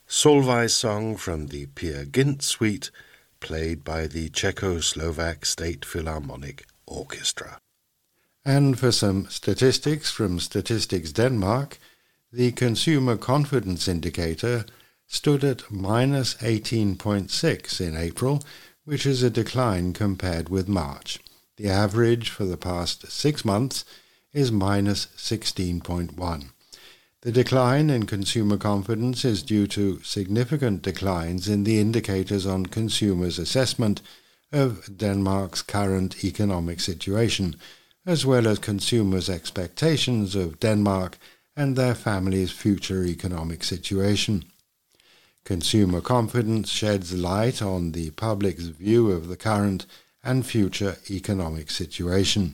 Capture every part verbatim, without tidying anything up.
Solvay's song from the Peer Gynt Suite, played by the Czechoslovak State Philharmonic Orchestra. And for some statistics from Statistics Denmark, the consumer confidence indicator stood at minus eighteen point six in April, which is a decline compared with March. The average for the past six months is minus sixteen point one. The decline in consumer confidence is due to significant declines in the indicators on consumers' assessment of Denmark's current economic situation, as well as consumers' expectations of Denmark and their families' future economic situation. Consumer confidence sheds light on the public's view of the current and future economic situation.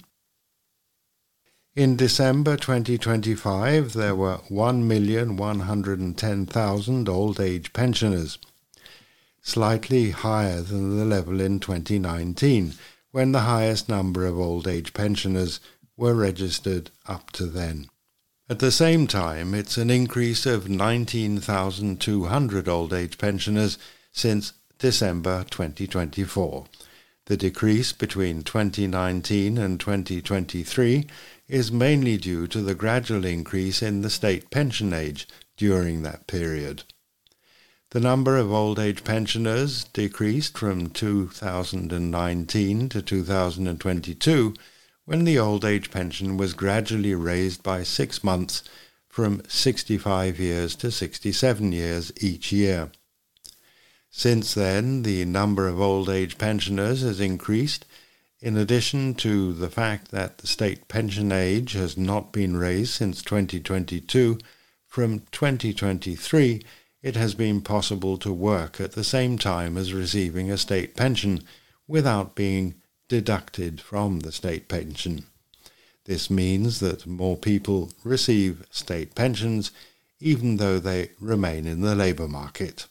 In December twenty twenty-five, there were one million one hundred ten thousand old-age pensioners, slightly higher than the level in twenty nineteen, when the highest number of old-age pensioners were registered up to then. At the same time, it's an increase of nineteen thousand two hundred old-age pensioners since December twenty twenty-four. The decrease between twenty nineteen and twenty twenty-three is mainly due to the gradual increase in the state pension age during that period. The number of old-age pensioners decreased from two thousand nineteen to two thousand twenty-two, when the old-age pension was gradually raised by six months from sixty-five years to sixty-seven years each year. Since then, the number of old-age pensioners has increased. In addition to the fact that the state pension age has not been raised since twenty twenty-two, from twenty twenty-three it has been possible to work at the same time as receiving a state pension without being deducted from the state pension. This means that more people receive state pensions even though they remain in the labour market.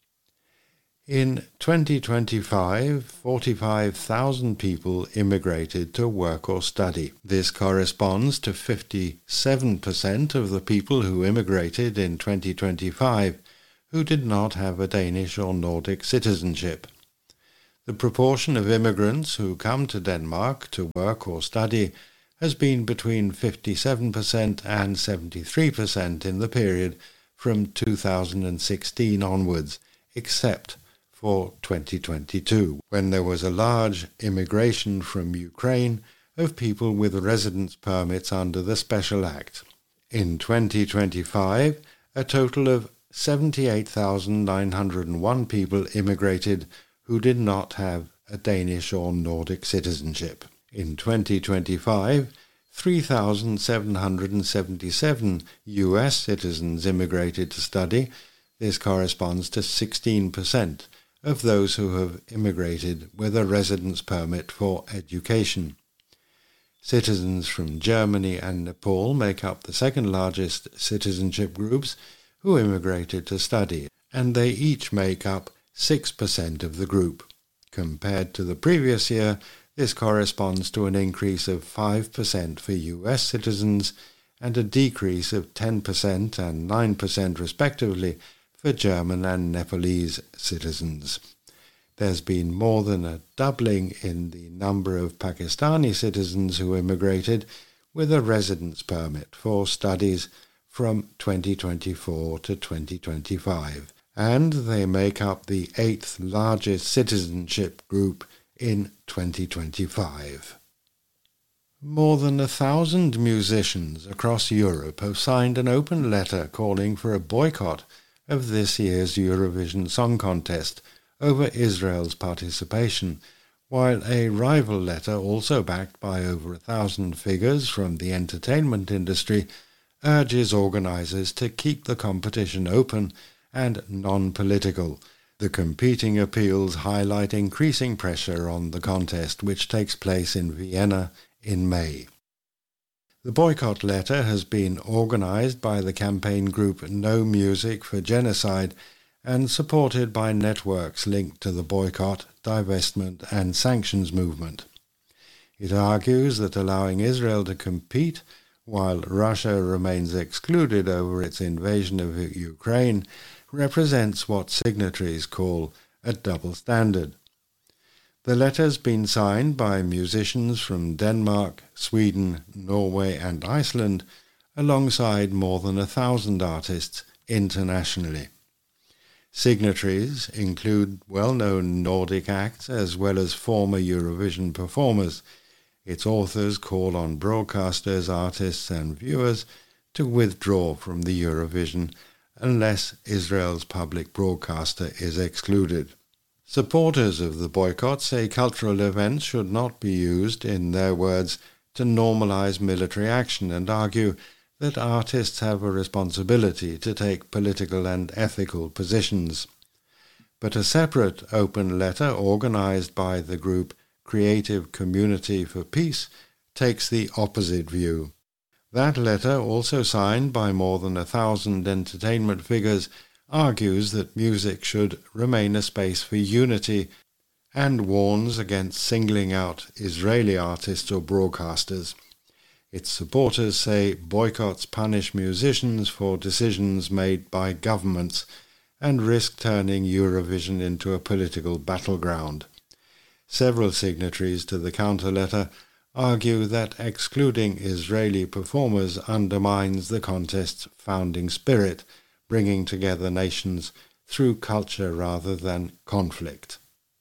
In twenty twenty-five, forty-five thousand people immigrated to work or study. This corresponds to fifty-seven percent of the people who immigrated in twenty twenty-five who did not have a Danish or Nordic citizenship. The proportion of immigrants who come to Denmark to work or study has been between fifty-seven percent and seventy-three percent in the period from two thousand sixteen onwards, except for twenty twenty-two, when there was a large immigration from Ukraine of people with residence permits under the Special Act. In twenty twenty-five, a total of seventy-eight thousand nine hundred one people immigrated who did not have a Danish or Nordic citizenship. In twenty twenty-five, three thousand seven hundred seventy-seven U S citizens immigrated to study. This corresponds to sixteen percent of those who have immigrated with a residence permit for education. Citizens from Germany and Nepal make up the second largest citizenship groups who immigrated to study, and they each make up six percent of the group. Compared to the previous year, this corresponds to an increase of five percent for U S citizens and a decrease of ten percent and nine percent respectively for German and Nepalese citizens. There's been more than a doubling in the number of Pakistani citizens who immigrated with a residence permit for studies from twenty twenty-four to twenty twenty-five, and they make up the eighth largest citizenship group in twenty twenty-five. More than a thousand musicians across Europe have signed an open letter calling for a boycott of this year's Eurovision Song Contest over Israel's participation, while a rival letter, also backed by over a thousand figures from the entertainment industry, urges organisers to keep the competition open and non-political. The competing appeals highlight increasing pressure on the contest, which takes place in Vienna in May. The boycott letter has been organised by the campaign group No Music for Genocide and supported by networks linked to the boycott, divestment and sanctions movement. It argues that allowing Israel to compete while Russia remains excluded over its invasion of Ukraine represents what signatories call a double standard. The letter's been signed by musicians from Denmark, Sweden, Norway and Iceland, alongside more than a thousand artists internationally. Signatories include well-known Nordic acts as well as former Eurovision performers. Its authors call on broadcasters, artists and viewers to withdraw from the Eurovision unless Israel's public broadcaster is excluded. Supporters of the boycott say cultural events should not be used, in their words, to normalize military action, and argue that artists have a responsibility to take political and ethical positions. But a separate open letter organized by the group Creative Community for Peace takes the opposite view. That letter, also signed by more than a thousand entertainment figures, argues that music should remain a space for unity and warns against singling out Israeli artists or broadcasters. Its supporters say boycotts punish musicians for decisions made by governments and risk turning Eurovision into a political battleground. Several signatories to the counter-letter argue that excluding Israeli performers undermines the contest's founding spirit, bringing together nations through culture rather than conflict.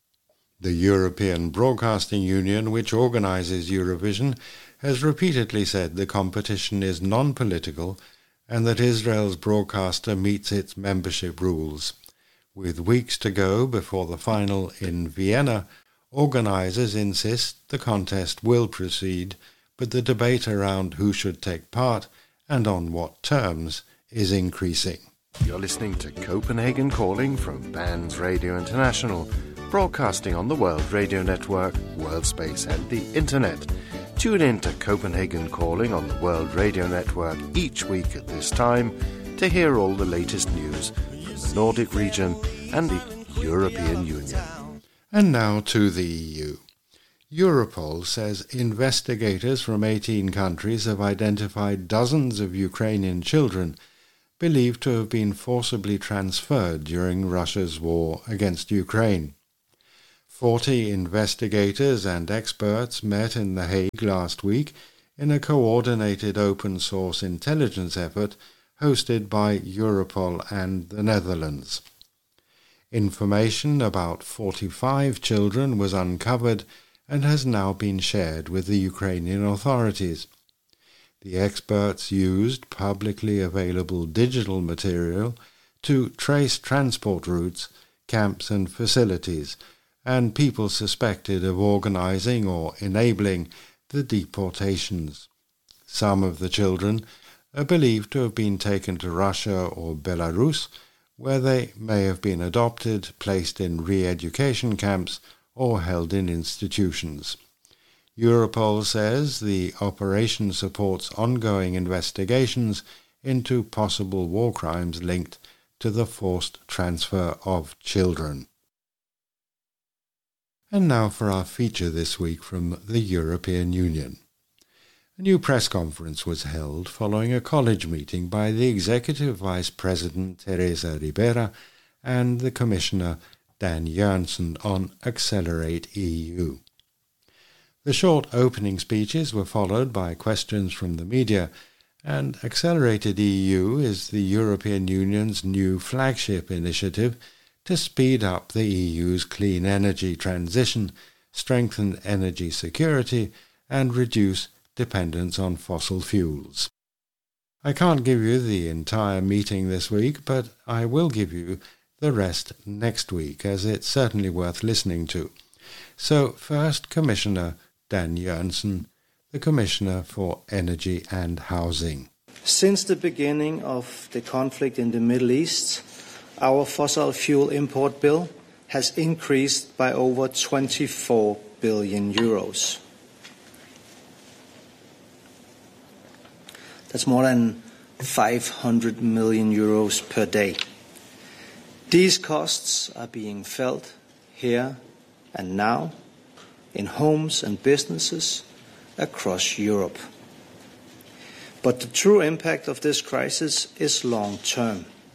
The European Broadcasting Union, which organizes Eurovision, has repeatedly said the competition is non-political and that Israel's broadcaster meets its membership rules. With weeks to go before the final in Vienna, organizers insist the contest will proceed, but the debate around who should take part and on what terms is increasing. You're listening to Copenhagen Calling from Bands Radio International, broadcasting on the World Radio Network, World Space and the Internet. Tune in to Copenhagen Calling on the World Radio Network each week at this time to hear all the latest news from the Nordic region and the European Union. And now to the E U. Europol says investigators from eighteen countries have identified dozens of Ukrainian children believed to have been forcibly transferred during Russia's war against Ukraine. Forty investigators and experts met in The Hague last week in a coordinated open-source intelligence effort hosted by Europol and the Netherlands. Information about forty-five children was uncovered and has now been shared with the Ukrainian authorities. The experts used publicly available digital material to trace transport routes, camps and facilities, and people suspected of organizing or enabling the deportations. Some of the children are believed to have been taken to Russia or Belarus, where they may have been adopted, placed in re-education camps, or held in institutions. Europol says the operation supports ongoing investigations into possible war crimes linked to the forced transfer of children. And now for our feature this week from the European Union. A new press conference was held following a college meeting by the Executive Vice President Teresa Ribera and the Commissioner Dan Jørgensen on Accelerate E U. The short opening speeches were followed by questions from the media, and Accelerated E U is the European Union's new flagship initiative to speed up the E U's clean energy transition, strengthen energy security, and reduce dependence on fossil fuels. I can't give you the entire meeting this week, but I will give you the rest next week, as it's certainly worth listening to. So first, Commissioner Dan Jørgensen, the Commissioner for Energy and Housing. Since the beginning of the conflict in the Middle East, our fossil fuel import bill has increased by over twenty-four billion euros. That's more than five hundred million euros per day. These costs are being felt here and now in homes and businesses across Europe. But the true impact of this crisis is long-term.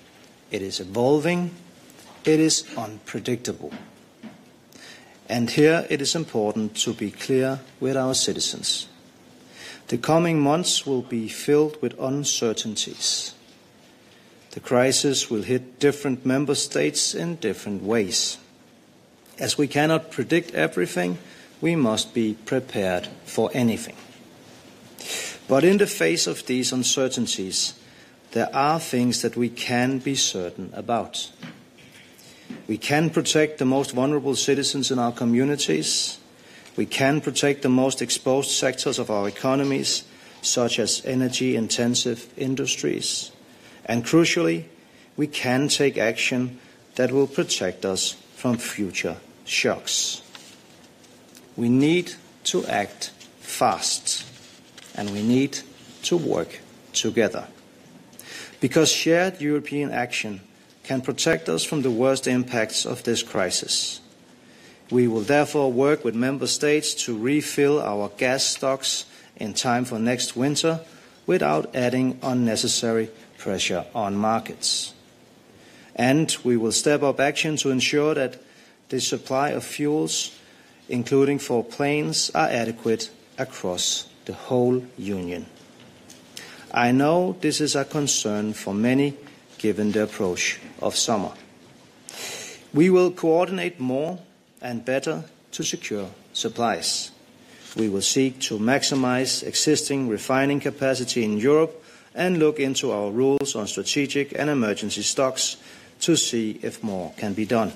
it is evolving, it is unpredictable. And here it is important to be clear with our citizens. The coming months will be filled with uncertainties. The crisis will hit different member states in different ways. As we cannot predict everything, we must be prepared for anything. But in the face of these uncertainties, there are things that we can be certain about. We can protect the most vulnerable citizens in our communities. We can protect the most exposed sectors of our economies, such as energy-intensive industries. And crucially, we can take action that will protect us from future shocks. We need to act fast, and we need to work together. Because shared European action can protect us from the worst impacts of this crisis. We will therefore work with member states to refill our gas stocks in time for next winter without adding unnecessary pressure on markets. And we will step up action to ensure that the supply of fuels, including for planes, are adequate across the whole Union. I know this is a concern for many, given the approach of summer. We will coordinate more and better to secure supplies. We will seek to maximize existing refining capacity in Europe and look into our rules on strategic and emergency stocks to see if more can be done.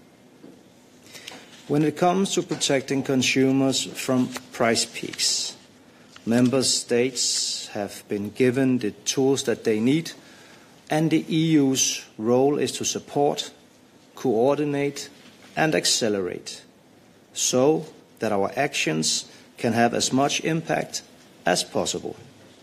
When it comes to protecting consumers from price peaks, member states have been given the tools that they need, and the E U's role is to support, coordinate, and accelerate, so that our actions can have as much impact as possible.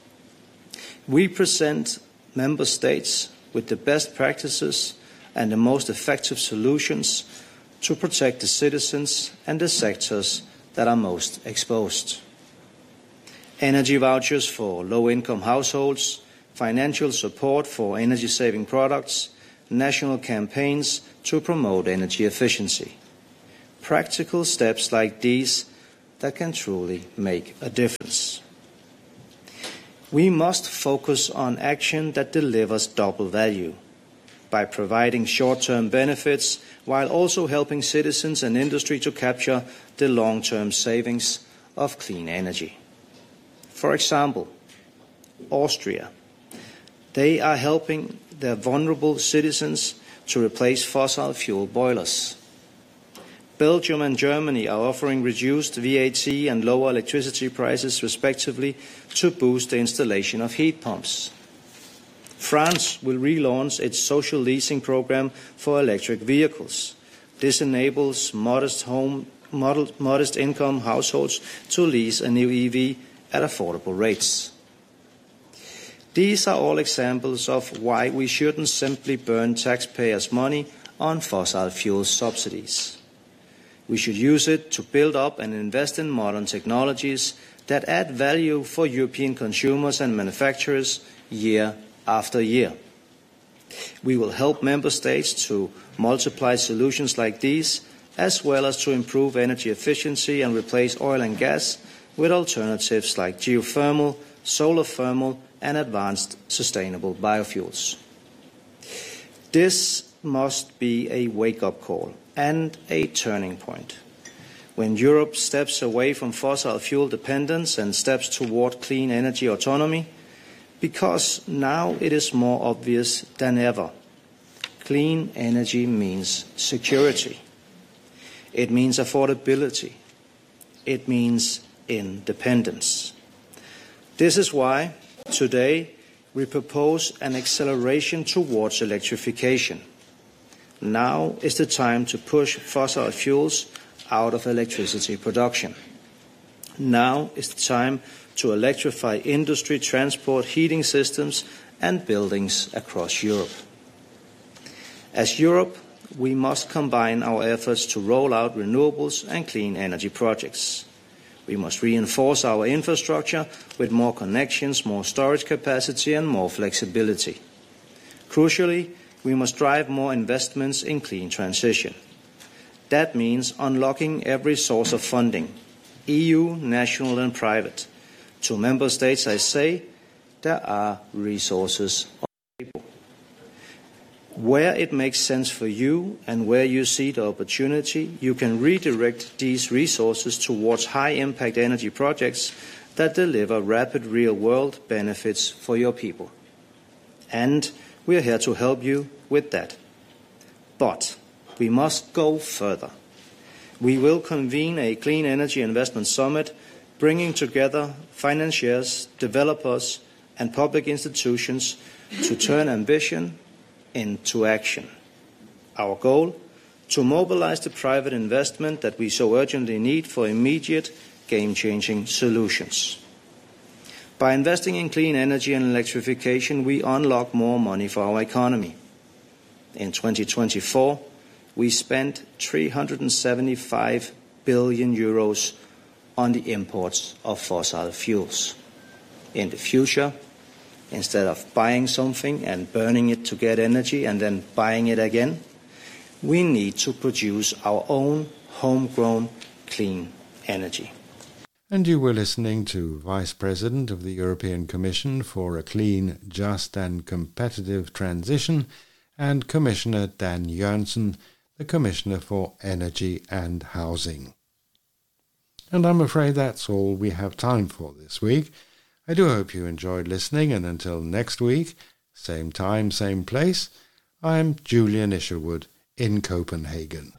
We present member states with the best practices and the most effective solutions to protect the citizens and the sectors that are most exposed. Energy vouchers for low-income households, financial support for energy-saving products, national campaigns to promote energy efficiency. Practical steps like these that can truly make a difference. We must focus on action that delivers double value by providing short-term benefits while also helping citizens and industry to capture the long-term savings of clean energy. For example, Austria. They are helping their vulnerable citizens to replace fossil fuel boilers. Belgium and Germany are offering reduced V A T and lower electricity prices respectively to boost the installation of heat pumps. France will relaunch its social leasing program for electric vehicles. This enables modest home, model, modest income households to lease a new E V at affordable rates. These are all examples of why we shouldn't simply burn taxpayers' money on fossil fuel subsidies. We should use it to build up and invest in modern technologies that add value for European consumers and manufacturers year after year. We will help member states to multiply solutions like these, as well as to improve energy efficiency and replace oil and gas with alternatives like geothermal, solar thermal, and advanced sustainable biofuels. This must be a wake-up call and a turning point. When Europe steps away from fossil fuel dependence and steps toward clean energy autonomy, because now it is more obvious than ever. Clean energy means security. It means affordability. It means independence. This is why today we propose an acceleration towards electrification. Now is the time to push fossil fuels out of electricity production. Now is the time to electrify industry, transport, heating systems, and buildings across Europe. As Europe, we must combine our efforts to roll out renewables and clean energy projects. We must reinforce our infrastructure with more connections, more storage capacity, and more flexibility. Crucially, we must drive more investments in clean transition. That means unlocking every source of funding, E U, national and private. To member states, I say, there are resources on the table. Where it makes sense for you and where you see the opportunity, you can redirect these resources towards high-impact energy projects that deliver rapid real-world benefits for your people. And we are here to help you with that. But we must go further. We will convene a Clean Energy Investment Summit, bringing together financiers, developers, and public institutions to turn ambition into action. Our goal? To mobilize the private investment that we so urgently need for immediate, game-changing solutions. By investing in clean energy and electrification, we unlock more money for our economy. In twenty twenty-four, we spent three hundred seventy-five billion euros on the imports of fossil fuels. In the future, instead of buying something and burning it to get energy and then buying it again, we need to produce our own homegrown clean energy. And you were listening to Vice President of the European Commission for a Clean, Just and Competitive Transition and Commissioner Dan Jørgensen, the Commissioner for Energy and Housing. And I'm afraid that's all we have time for this week. I do hope you enjoyed listening, and until next week, same time, same place, I'm Julian Isherwood in Copenhagen.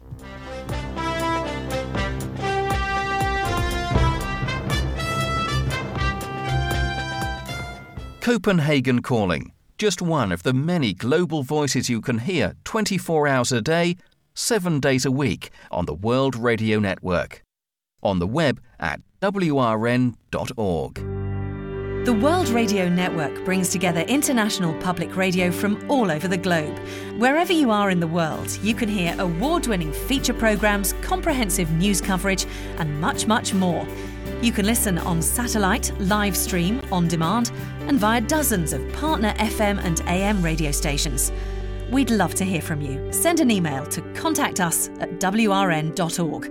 Copenhagen Calling, just one of the many global voices you can hear twenty-four hours a day, seven days a week on the World Radio Network. On the web at w r n dot org. The World Radio Network brings together international public radio from all over the globe. Wherever you are in the world, you can hear award-winning feature programs, comprehensive news coverage, and much, much more. You can listen on satellite, live stream, on demand, and via dozens of partner F M and A M radio stations. We'd love to hear from you. Send an email to contact us at w r n dot org.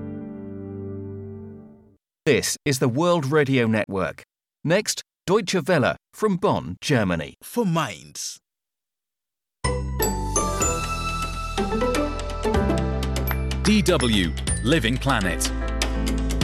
This is the World Radio Network. Next, Deutsche Welle from Bonn, Germany. For Mainz. D W Living Planet.